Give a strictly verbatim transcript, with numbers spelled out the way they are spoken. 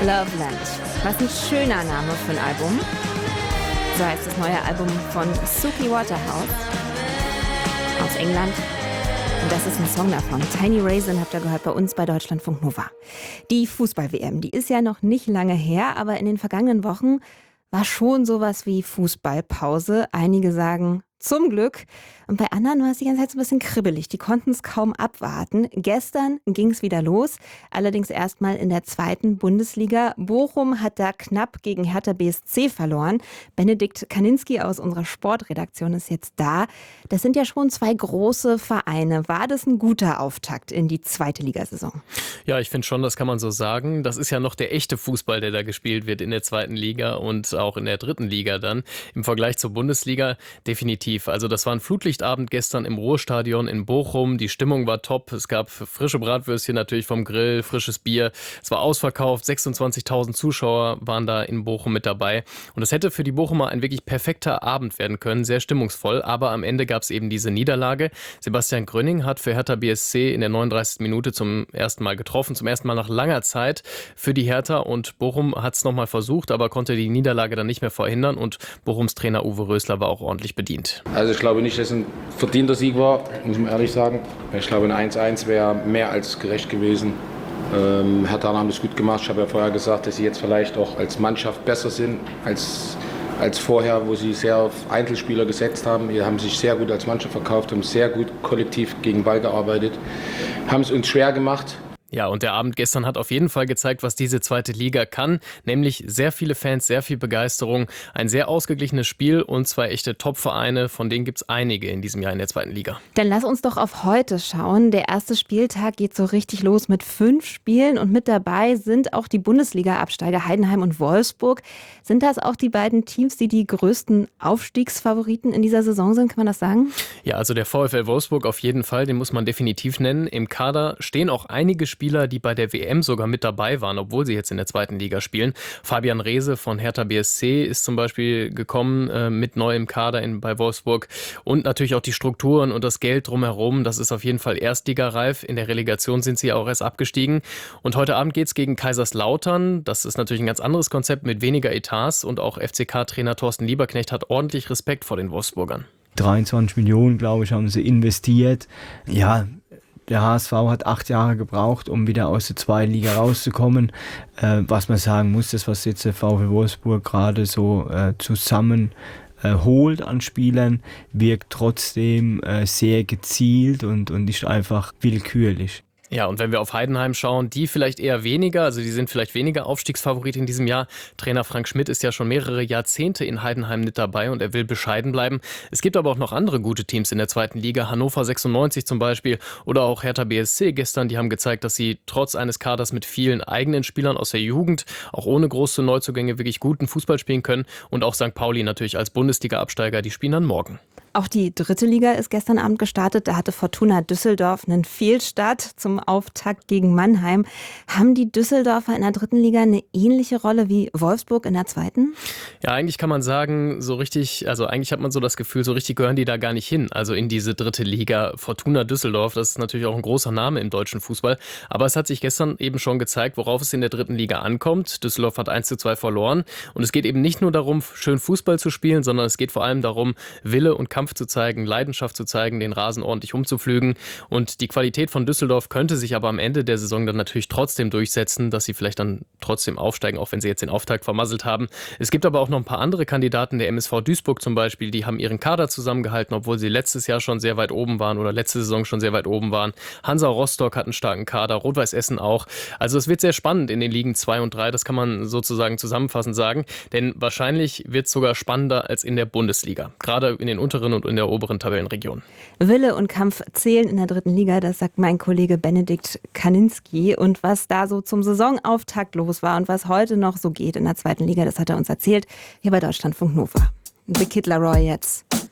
Loveland. Was ein schöner Name für ein Album. So heißt das neue Album von Suki Waterhouse aus England. Und das ist ein Song davon. Tiny Raisin habt ihr gehört bei uns bei Deutschlandfunk Nova. Die Fußball-W M, die ist ja noch nicht lange her, aber in den vergangenen Wochen war schon sowas wie Fußballpause. Einige sagen zum Glück. Und bei anderen war es die ganze Zeit so ein bisschen kribbelig. Die konnten es kaum abwarten. Gestern ging es wieder los. Allerdings erstmal in der zweiten Bundesliga. Bochum hat da knapp gegen Hertha B S C verloren. Benedikt Kaninski aus unserer Sportredaktion ist jetzt da. Das sind ja schon zwei große Vereine. War das ein guter Auftakt in die zweite Ligasaison? Ja, ich finde schon, das kann man so sagen. Das ist ja noch der echte Fußball, der da gespielt wird in der zweiten Liga und auch in der dritten Liga dann. Im Vergleich zur Bundesliga definitiv. Also das war ein Flutlichtabend gestern im Ruhrstadion in Bochum. Die Stimmung war top. Es gab frische Bratwürstchen natürlich vom Grill, frisches Bier. Es war ausverkauft. sechsundzwanzigtausend Zuschauer waren da in Bochum mit dabei. Und es hätte für die Bochumer ein wirklich perfekter Abend werden können. Sehr stimmungsvoll. Aber am Ende gab es eben diese Niederlage. Sebastian Gröning hat für Hertha B S C in der neununddreißigsten Minute zum ersten Mal getroffen. Zum ersten Mal nach langer Zeit für die Hertha. Und Bochum hat es nochmal versucht, aber konnte die Niederlage dann nicht mehr verhindern. Und Bochums Trainer Uwe Rösler war auch ordentlich bedient. Also ich glaube nicht, dass es ein verdienter Sieg war, muss man ehrlich sagen. Ich glaube, ein eins eins wäre mehr als gerecht gewesen. Ähm, Hertha haben es gut gemacht. Ich habe ja vorher gesagt, dass sie jetzt vielleicht auch als Mannschaft besser sind als, als vorher, wo sie sehr auf Einzelspieler gesetzt haben. Die haben sich sehr gut als Mannschaft verkauft, haben sehr gut kollektiv gegen Ball gearbeitet, haben es uns schwer gemacht. Ja, und der Abend gestern hat auf jeden Fall gezeigt, was diese zweite Liga kann, nämlich sehr viele Fans, sehr viel Begeisterung, ein sehr ausgeglichenes Spiel und zwei echte Top-Vereine, von denen gibt es einige in diesem Jahr in der zweiten Liga. Dann lass uns doch auf heute schauen. Der erste Spieltag geht so richtig los mit fünf Spielen und mit dabei sind auch die Bundesliga-Absteiger Heidenheim und Wolfsburg. Sind das auch die beiden Teams, die die größten Aufstiegsfavoriten in dieser Saison sind, kann man das sagen? Ja, also der VfL Wolfsburg auf jeden Fall, den muss man definitiv nennen. Im Kader stehen auch einige Spieler, Spieler, die bei der W M sogar mit dabei waren, obwohl sie jetzt in der zweiten Liga spielen. Fabian Reese von Hertha B S C ist zum Beispiel gekommen äh, mit neuem Kader in, bei Wolfsburg. Und natürlich auch die Strukturen und das Geld drumherum. Das ist auf jeden Fall erstligareif. In der Relegation sind sie auch erst abgestiegen. Und heute Abend geht es gegen Kaiserslautern. Das ist natürlich ein ganz anderes Konzept mit weniger Etats. Und auch F C K-Trainer Thorsten Lieberknecht hat ordentlich Respekt vor den Wolfsburgern. dreiundzwanzig Millionen, glaube ich, haben sie investiert. Ja, der H S V hat acht Jahre gebraucht, um wieder aus der zweiten Liga rauszukommen. Äh, was man sagen muss, das, was jetzt der VfL Wolfsburg gerade so äh, zusammen äh, holt an Spielern, wirkt trotzdem äh, sehr gezielt und, und ist einfach willkürlich. Ja, und wenn wir auf Heidenheim schauen, die vielleicht eher weniger, also die sind vielleicht weniger Aufstiegsfavorit in diesem Jahr. Trainer Frank Schmidt ist ja schon mehrere Jahrzehnte in Heidenheim mit dabei und er will bescheiden bleiben. Es gibt aber auch noch andere gute Teams in der zweiten Liga, Hannover sechsundneunzig zum Beispiel oder auch Hertha B S C gestern, die haben gezeigt, dass sie trotz eines Kaders mit vielen eigenen Spielern aus der Jugend, auch ohne große Neuzugänge, wirklich guten Fußball spielen können. Und auch Sankt Pauli natürlich als Bundesliga-Absteiger, die spielen dann morgen. Auch die dritte Liga ist gestern Abend gestartet. Da hatte Fortuna Düsseldorf einen Fehlstart zum Auftakt gegen Mannheim. Haben die Düsseldorfer in der dritten Liga eine ähnliche Rolle wie Wolfsburg in der zweiten? Ja, eigentlich kann man sagen, so richtig, also eigentlich hat man so das Gefühl, so richtig gehören die da gar nicht hin. Also in diese dritte Liga. Fortuna Düsseldorf, das ist natürlich auch ein großer Name im deutschen Fußball. Aber es hat sich gestern eben schon gezeigt, worauf es in der dritten Liga ankommt. Düsseldorf hat eins zu zwei verloren. Und es geht eben nicht nur darum, schön Fußball zu spielen, sondern es geht vor allem darum, Wille und Kampf zu zeigen, Leidenschaft zu zeigen, den Rasen ordentlich umzupflügen. Und die Qualität von Düsseldorf könnte sich aber am Ende der Saison dann natürlich trotzdem durchsetzen, dass sie vielleicht dann trotzdem aufsteigen, auch wenn sie jetzt den Auftakt vermasselt haben. Es gibt aber auch noch ein paar andere Kandidaten, der M S V Duisburg zum Beispiel, die haben ihren Kader zusammengehalten, obwohl sie letztes Jahr schon sehr weit oben waren oder letzte Saison schon sehr weit oben waren. Hansa Rostock hat einen starken Kader, Rot-Weiß Essen auch. Also es wird sehr spannend in den Ligen zwei und drei, das kann man sozusagen zusammenfassend sagen, denn wahrscheinlich wird es sogar spannender als in der Bundesliga, gerade in den unteren und in der oberen Tabellenregion. Wille und Kampf zählen in der dritten Liga, das sagt mein Kollege Benedikt Kaninski. Und was da so zum Saisonauftakt los war und was heute noch so geht in der zweiten Liga, das hat er uns erzählt, hier bei Deutschlandfunk Nova. The Kid Laroi jetzt.